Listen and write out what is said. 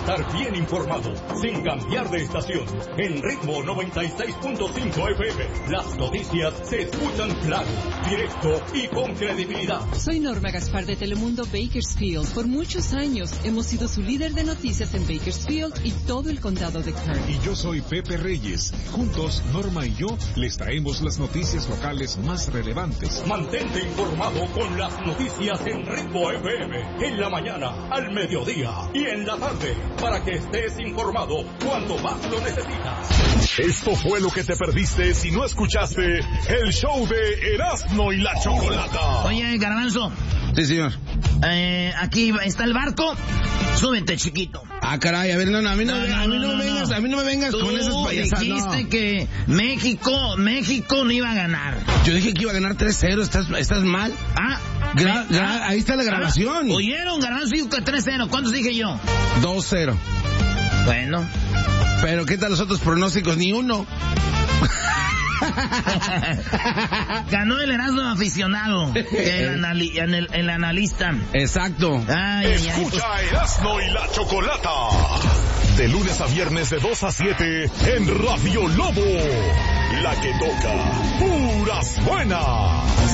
estar bien informado, sin cambiar de estación. En Ritmo 96.5 FM, las noticias se escuchan claro, directo y con credibilidad. Soy Norma Gaspar de Telemundo Bakersfield. Por muchos años hemos sido su líder de noticias en Bakersfield y todo el condado de Kern. Y yo soy Pepe Reyes. Juntos, Norma y yo les traemos las noticias locales más relevantes. Mantente informado con las noticias en Ritmo FM, en la mañana, al mediodía y en la tarde, para que estés informado cuando más lo necesitas. Esto fue lo que te perdiste si no escuchaste el show de Erasmo y la Chocolata. Oye, Garbanzo. Sí, señor. Aquí está el barco. Súbete, chiquito. Ah, caray, a ver, no, a mí no me vengas con esas payasadas. Tú dijiste que México no iba a ganar. Yo dije que iba a ganar 3-0, ¿estás mal? Ahí está la grabación. ¿Oyeron? Garbanzo dijo que 3-0. ¿Cuántos dije yo? 2-0. Bueno. Pero ¿qué tal los otros pronósticos? Ni uno. Ganó el Erasmo aficionado, el analista. Exacto. Escucha Erasmo y la Chocolata, de lunes a viernes de 2 a 7 en Radio Lobo, la que toca puras buenas.